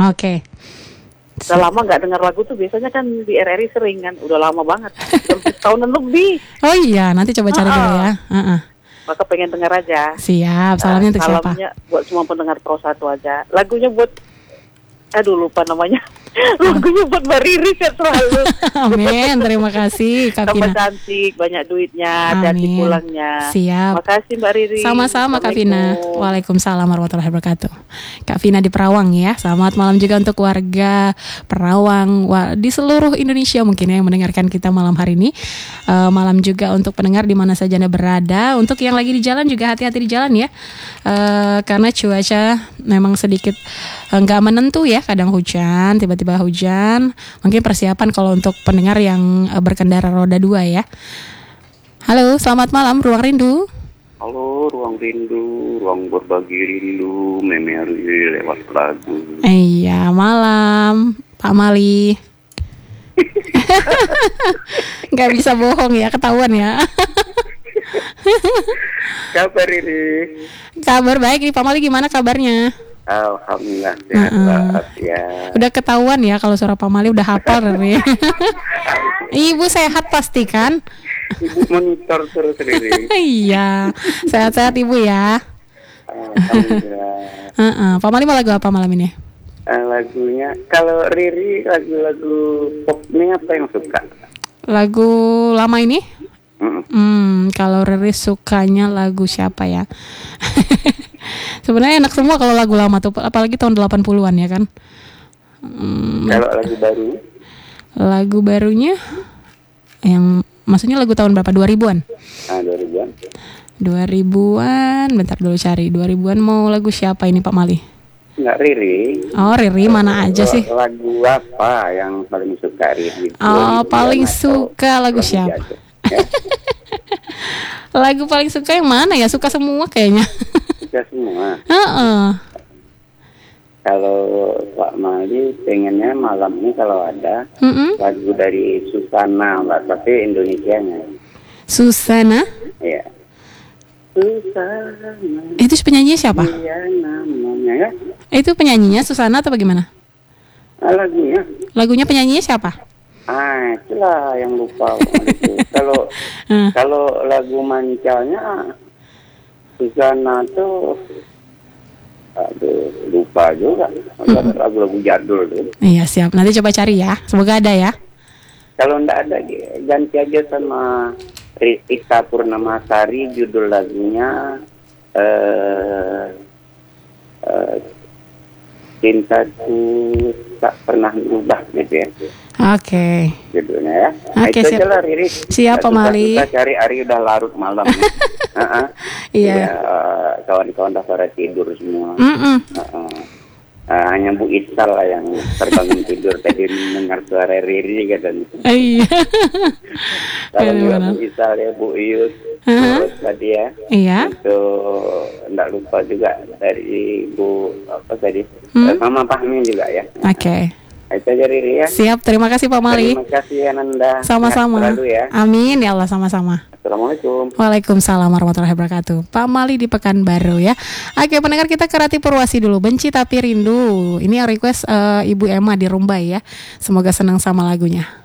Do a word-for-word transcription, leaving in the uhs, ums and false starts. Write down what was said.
Oke. Udah lama nggak dengar lagu tuh, biasanya kan di R R I sering kan, udah lama banget, udah tahunan lebih. Oh iya, nanti coba cari dulu ya. Uh-uh. Maka pengen dengar aja. Siap, salamnya untuk uh, siapa? Salamnya buat semua pendengar Pro satu aja. Lagunya buat, aduh lupa namanya. Lagunya buat Mbak Riri kan selalu. Amin, terima kasih Kak Tambah Vina. cantik, banyak duitnya, hati-hati pulangnya. Siap. Makasih Mbak Riri. Sama-sama Kak Vina. Waalaikumsalam warahmatullahi wabarakatuh. Kak Vina di Perawang ya. Selamat malam juga untuk warga Perawang di seluruh Indonesia mungkin ya yang mendengarkan kita malam hari ini. Uh, malam juga untuk pendengar di mana saja Anda berada. Untuk yang lagi di jalan juga hati-hati di jalan ya. Uh, karena cuaca memang sedikit enggak uh, menentu ya. Kadang hujan, tiba-tiba hujan. Mungkin persiapan kalau untuk pendengar yang uh, berkendara roda dua ya. Halo, selamat malam Ruang Rindu. Halo, Ruang Rindu, ruang berbagi rindu, memori lewat lagu. Iya, malam Pak Mali. Gak bisa bohong ya, ketahuan ya. Kabar ini? Kabar baik nih Pak Mali, gimana kabarnya? Alhamdulillah sehat uh-uh. ya. Udah ketahuan ya kalau suara Pak Mali udah hafal nih. Ibu sehat pasti kan? Ibu monitor terus Riri. Iya, sehat-sehat Ibu ya. Alhamdulillah. Uh-uh. Pak Mali mau lagu apa malam ini? Uh, lagunya, kalau Riri lagu-lagu pop ini apa yang suka? Lagu lama ini? Mm. Hmm, kalau Riri sukanya lagu siapa ya? Sebenarnya enak semua kalau lagu lama tuh, apalagi tahun delapan puluhan ya kan. Hmm, kalau lagu baru? Lagu barunya yang maksudnya lagu tahun berapa? dua ribuan? Ah, dua ribuan. dua ribuan, bentar dulu cari. dua ribuan mau lagu siapa ini Pak Mali? Enggak Riri. Oh, Riri mana aja sih? Lagu apa yang paling suka Riri? Oh, paling suka lagu siapa? Ya? Lagu paling suka yang mana ya? Suka semua kayaknya. Suka semua. Uh-uh. Kalau Pak Mali pengennya malam ini kalau ada Mm-mm. lagu dari Susana, Mbak, tapi Indonesianya. Susana? Iya. Susana. Itu penyanyinya siapa? Iya namanya ya. Itu penyanyinya Susana atau bagaimana? Ah, lagunya. Lagunya penyanyinya siapa? Ah, itulah yang lupa itu. Kalau Hmm. kalau lagu mancalnya Susana tuh, aduh lupa juga. Hmm. Lagu-lagu jadul tuh. Iya siap. Nanti coba cari ya. Semoga ada ya. Kalau enggak ada ganti aja sama Ita Purnamasari, judul lagunya eh, eh, Cintaku Tak Pernah Berubah gitu ya. Oke. Okay. Judulnya ya. Oke, okay, siap. Lah, Riri. Siap Pak Mali. Kita cari Ari udah larut malam. uh-uh. Iya. Ya, kawan-kawan udah pada tidur semua. Uh-uh. Uh-uh. Uh, hanya Bu Isal lah yang terbangun tidur tadi mendengar suara Riri katanya. Iya. Kalau juga Bu Isal ya, Bu Iyus, uh-huh. terus tadi ya. Iya. Itu enggak lupa juga dari Bu apa tadi? Hmm? Mama Fahmi juga ya. Oke. Okay. Itu aja Riri ya. Siap, terima kasih Pak Mali. Terima kasih Ananda. Sama-sama. Ya. Amin ya Allah, sama-sama. Assalamualaikum. Waalaikumsalam warahmatullahi wabarakatuh. Pak Mali di Pekanbaru ya. Oke pendengar, kita ke Rati Purwasi dulu. Benci Tapi Rindu. Ini yang request uh, Ibu Emma di Rumbai ya. Semoga senang sama lagunya.